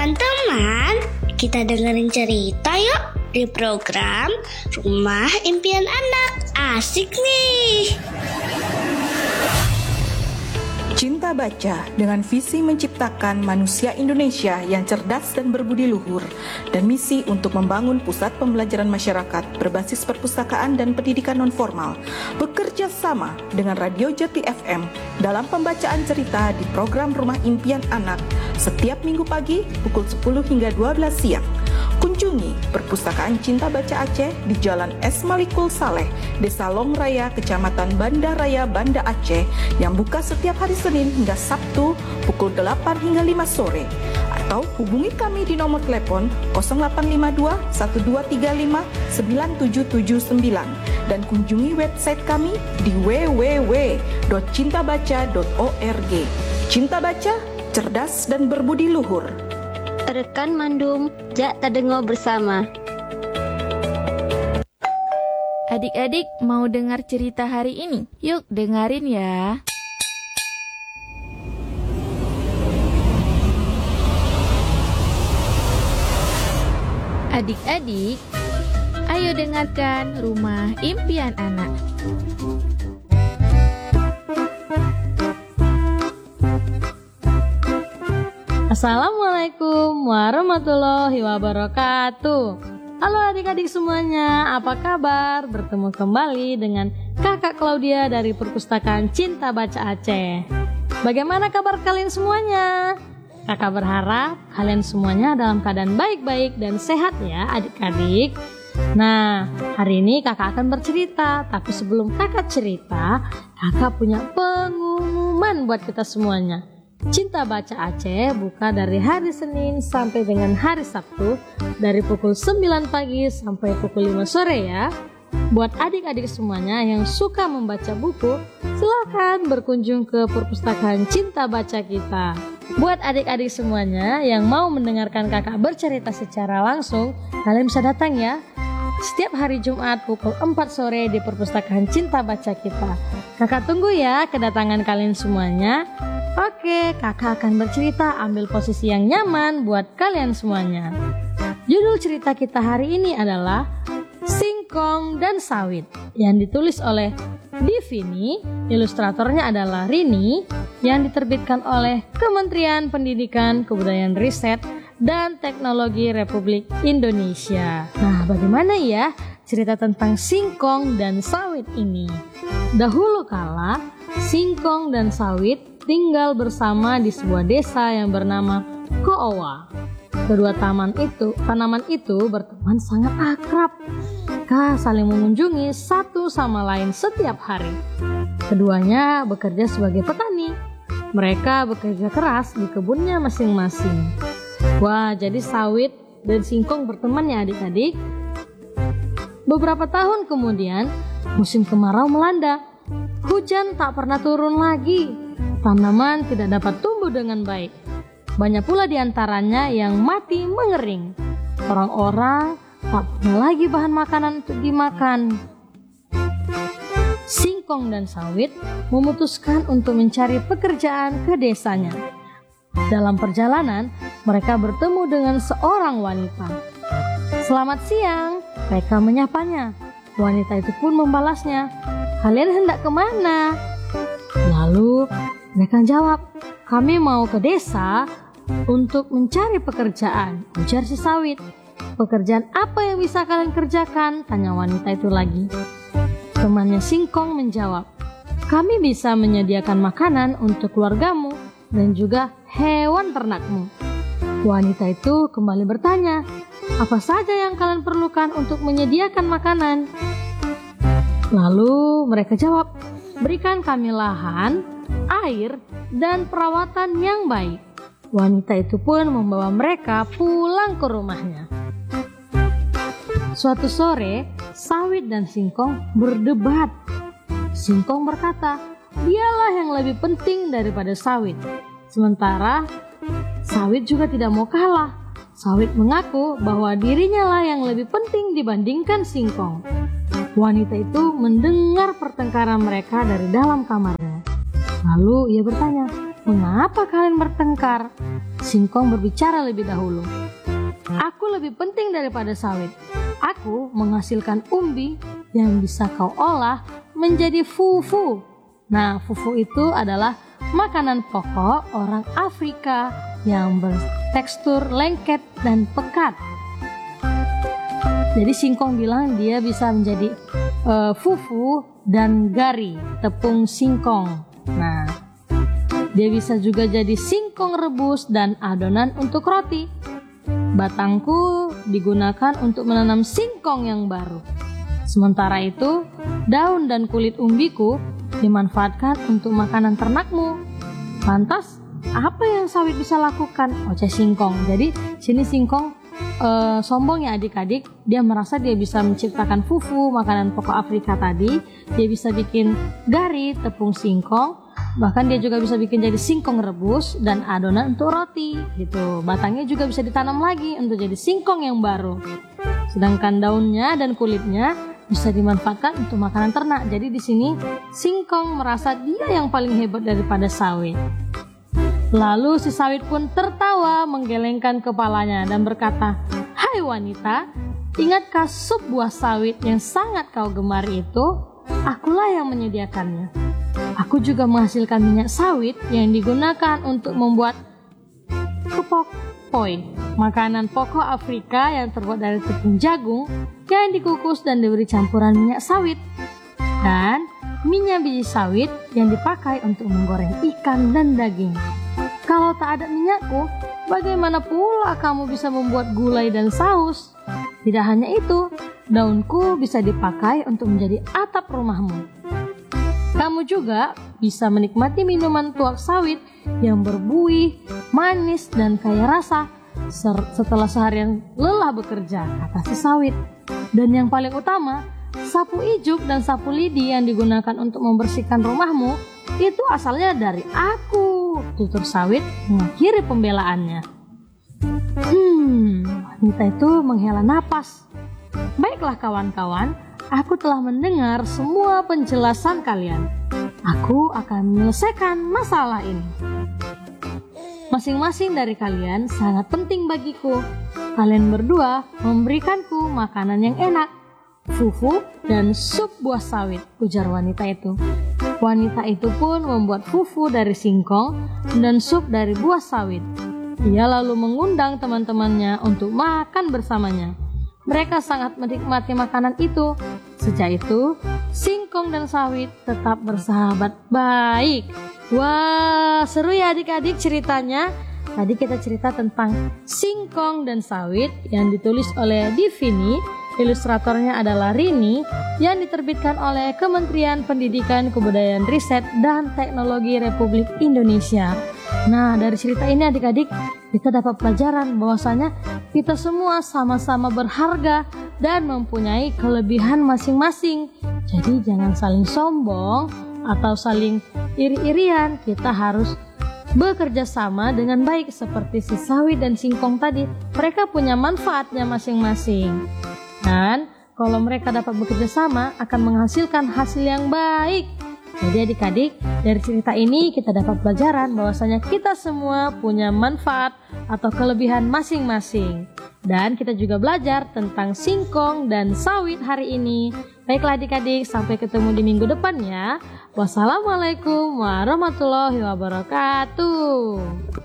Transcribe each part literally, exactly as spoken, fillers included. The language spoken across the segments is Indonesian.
Teman-teman, kita dengerin cerita yuk di program Rumah Impian Anak. Asik nih. Cinta Baca dengan visi menciptakan manusia Indonesia yang cerdas dan berbudi luhur, dan misi untuk membangun pusat pembelajaran masyarakat berbasis perpustakaan dan pendidikan nonformal, bekerja sama dengan Radio Jati F M dalam pembacaan cerita di program Rumah Impian Anak setiap minggu pagi pukul sepuluh hingga dua belas siang. Kunjungi Perpustakaan Cinta Baca Aceh di Jalan S. Malikul Saleh, Desa Longraya, Kecamatan Banda Raya, Banda Aceh, yang buka setiap hari Senin hingga Sabtu pukul delapan hingga lima sore. Atau hubungi kami di nomor telepon nol delapan lima dua satu dua tiga lima sembilan tujuh tujuh sembilan dan kunjungi website kami di w w w dot cinta baca dot org. Cinta Baca, cerdas dan berbudi luhur. Rekan Mandum, jak tadengo bersama. Adik-adik mau dengar cerita hari ini? Yuk dengerin ya. Adik-adik, ayo dengarkan Rumah Impian Anak. Assalamualaikum warahmatullahi wabarakatuh. Halo adik-adik semuanya, apa kabar? Bertemu kembali dengan Kakak Claudia dari Perpustakaan Cinta Baca Aceh. Bagaimana kabar kalian semuanya? Kakak berharap kalian semuanya dalam keadaan baik-baik dan sehat ya adik-adik. Nah, hari ini kakak akan bercerita, tapi sebelum kakak cerita, kakak punya pengumuman buat kita semuanya. Cinta Baca Aceh buka dari hari Senin sampai dengan hari Sabtu dari pukul sembilan pagi sampai pukul lima sore ya. Buat adik-adik semuanya yang suka membaca buku, silakan berkunjung ke Perpustakaan Cinta Baca kita. Buat adik-adik semuanya yang mau mendengarkan kakak bercerita secara langsung, kalian bisa datang ya. Setiap hari Jumat pukul empat sore di Perpustakaan Cinta Baca kita. Kakak tunggu ya kedatangan kalian semuanya. Oke, kakak akan bercerita, ambil posisi yang nyaman buat kalian semuanya. Judul cerita kita hari ini adalah Singkong dan Sawit, yang ditulis oleh Divini, ilustratornya adalah Rini, yang diterbitkan oleh Kementerian Pendidikan, Kebudayaan Riset, dan Teknologi Republik Indonesia. Nah, bagaimana ya cerita tentang singkong dan sawit ini? Dahulu kala, singkong dan sawit tinggal bersama di sebuah desa yang bernama Koowa. Kedua taman itu, tanaman itu berteman sangat akrab. Mereka saling mengunjungi satu sama lain setiap hari. Keduanya bekerja sebagai petani. Mereka bekerja keras di kebunnya masing-masing. Wah, jadi sawit dan singkong berteman ya adik-adik. Beberapa tahun kemudian, musim kemarau melanda. Hujan tak pernah turun lagi. Tanaman tidak dapat tumbuh dengan baik. Banyak pula di antaranya yang mati mengering. Orang-orang tak punya lagi bahan makanan untuk dimakan. Singkong dan sawit memutuskan untuk mencari pekerjaan ke desanya. Dalam perjalanan, mereka bertemu dengan seorang wanita. "Selamat siang," mereka menyapanya. Wanita itu pun membalasnya, "Kalian hendak kemana?" Lalu mereka jawab, "Kami mau ke desa untuk mencari pekerjaan," ujar si sawit. "Pekerjaan apa yang bisa kalian kerjakan?" tanya wanita itu lagi. Temannya singkong menjawab, "Kami bisa menyediakan makanan untuk keluargamu dan juga hewan ternakmu." Wanita itu kembali bertanya, "Apa saja yang kalian perlukan untuk menyediakan makanan?" Lalu mereka jawab, "Berikan kami lahan, air, dan perawatan yang baik." Wanita itu pun membawa mereka pulang ke rumahnya. Suatu sore, sawit dan singkong berdebat. Singkong berkata, dialah yang lebih penting daripada sawit. Sementara sawit juga tidak mau kalah. Sawit mengaku bahwa dirinya lah yang lebih penting dibandingkan singkong. Wanita itu mendengar pertengkaran mereka dari dalam kamarnya. Lalu ia bertanya, mengapa kalian bertengkar? Singkong berbicara lebih dahulu. Aku lebih penting daripada sawit. Aku menghasilkan umbi yang bisa kau olah menjadi fufu. Nah, fufu itu adalah makanan pokok orang Afrika yang bertekstur lengket dan pekat. Jadi singkong bilang dia bisa menjadi uh, fufu dan gari, tepung singkong. Nah, dia bisa juga jadi singkong rebus dan adonan untuk roti. Batangku digunakan untuk menanam singkong yang baru. Sementara itu, daun dan kulit umbiku dimanfaatkan untuk makanan ternakmu. Lantas, apa yang sawit bisa lakukan? Oceh singkong. Jadi, sini singkong Uh, sombong ya adik-adik, dia merasa dia bisa menciptakan fufu, makanan pokok Afrika tadi. Dia bisa bikin gari, tepung singkong, bahkan dia juga bisa bikin jadi singkong rebus dan adonan untuk roti gitu. Batangnya juga bisa ditanam lagi untuk jadi singkong yang baru. Sedangkan daunnya dan kulitnya bisa dimanfaatkan untuk makanan ternak. Jadi di sini singkong merasa dia yang paling hebat daripada sawit. Lalu si sawit pun tertawa menggelengkan kepalanya dan berkata, "Hai wanita, ingatkah sup buah sawit yang sangat kau gemari itu? Akulah yang menyediakannya. Aku juga menghasilkan minyak sawit yang digunakan untuk membuat kepok poi, makanan pokok Afrika yang terbuat dari tepung jagung yang dikukus dan diberi campuran minyak sawit. Dan minyak biji sawit yang dipakai untuk menggoreng ikan dan daging. Kalau tak ada minyakku, bagaimana pula kamu bisa membuat gulai dan saus? Tidak hanya itu, daunku bisa dipakai untuk menjadi atap rumahmu. Kamu juga bisa menikmati minuman tuak sawit yang berbuih, manis, dan kaya rasa setelah seharian lelah bekerja," kata si sawit. "Dan yang paling utama, sapu ijuk dan sapu lidi yang digunakan untuk membersihkan rumahmu itu asalnya dari aku," tutur sawit mengakhiri pembelaannya. Hmm, wanita itu menghela napas. "Baiklah kawan-kawan, aku telah mendengar semua penjelasan kalian. Aku akan menyelesaikan masalah ini. Masing-masing dari kalian sangat penting bagiku. Kalian berdua memberikanku makanan yang enak, fufu dan sup buah sawit," ujar wanita itu. Wanita itu pun membuat fufu dari singkong dan sup dari buah sawit. Ia lalu mengundang teman-temannya untuk makan bersamanya. Mereka sangat menikmati makanan itu. Sejak itu, singkong dan sawit tetap bersahabat baik. Wah, seru ya adik-adik ceritanya. Tadi kita cerita tentang singkong dan sawit yang ditulis oleh Divini. Ilustratornya adalah Rini, yang diterbitkan oleh Kementerian Pendidikan, Kebudayaan, Riset, dan Teknologi Republik Indonesia. Nah, dari cerita ini adik-adik, kita dapat pelajaran bahwasanya kita semua sama-sama berharga dan mempunyai kelebihan masing-masing. Jadi jangan saling sombong atau saling iri-irian. Kita harus bekerja sama dengan baik seperti si sawit dan singkong tadi. Mereka punya manfaatnya masing-masing. Dan kalau mereka dapat bekerja sama akan menghasilkan hasil yang baik. Jadi adik-adik, dari cerita ini kita dapat pelajaran bahwasanya kita semua punya manfaat atau kelebihan masing-masing. Dan kita juga belajar tentang singkong dan sawit hari ini. Baiklah adik-adik, sampai ketemu di minggu depan ya. Wassalamualaikum warahmatullahi wabarakatuh.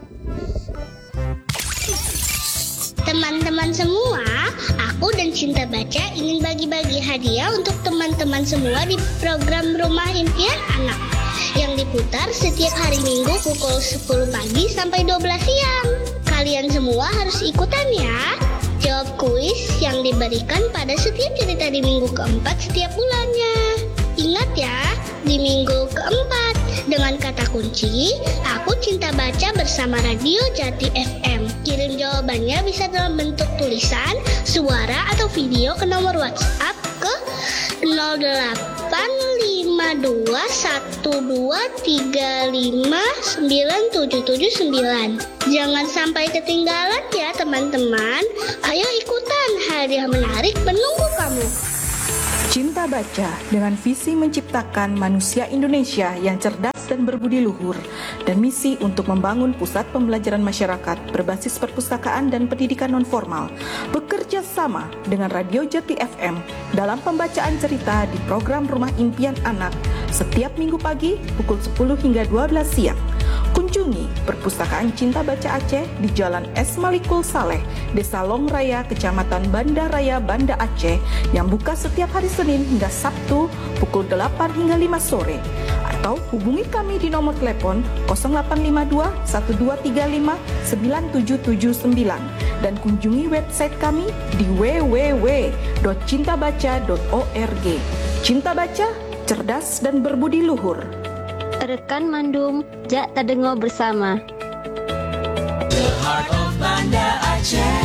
Teman-teman semua, aku dan Cinta Baca ingin bagi-bagi hadiah untuk teman-teman semua di program Rumah Impian Anak yang diputar setiap hari Minggu pukul sepuluh pagi sampai dua belas siang. Kalian semua harus ikutan ya. Jawab kuis yang diberikan pada setiap cerita di minggu keempat setiap bulannya. Ingat ya, di minggu keempat dengan kata kunci Aku Cinta Baca bersama Radio Jati F M. Kirim jawabannya bisa dalam bentuk tulisan, suara, atau video ke nomor WhatsApp ke nol delapan lima dua satu dua tiga lima sembilan tujuh tujuh sembilan. Jangan sampai ketinggalan ya teman-teman. Ayo ikutan, hadiah menarik menunggu kamu. Cinta Baca dengan visi menciptakan manusia Indonesia yang cerdas cerdas dan berbudi luhur, dan misi untuk membangun pusat pembelajaran masyarakat berbasis perpustakaan dan pendidikan non-formal, bekerja sama dengan Radio Jati F M dalam pembacaan cerita di program Rumah Impian Anak setiap minggu pagi pukul sepuluh hingga dua belas siang. Kunjungi Perpustakaan Cinta Baca Aceh di Jalan S. Malikul Saleh, Desa Longraya, Kecamatan Banda Raya, Banda Aceh, yang buka setiap hari Senin hingga Sabtu pukul delapan hingga lima sore. Atau hubungi kami di nomor telepon nol delapan lima dua satu dua tiga lima sembilan tujuh tujuh sembilan dan kunjungi website kami di w w w dot cinta baca dot org. Cinta Baca, cerdas dan berbudi luhur. Rekan Mandum, jak terdengar bersama. The Heart of Banda Aceh.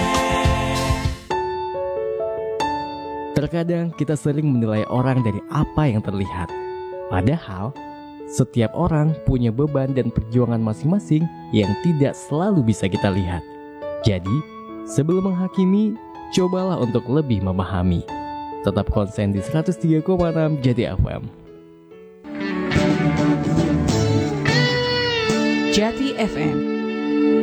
Terkadang kita sering menilai orang dari apa yang terlihat. Padahal, setiap orang punya beban dan perjuangan masing-masing yang tidak selalu bisa kita lihat. Jadi, sebelum menghakimi, cobalah untuk lebih memahami. Tetap konsen di seratus tiga koma enam Jati F M. Jati F M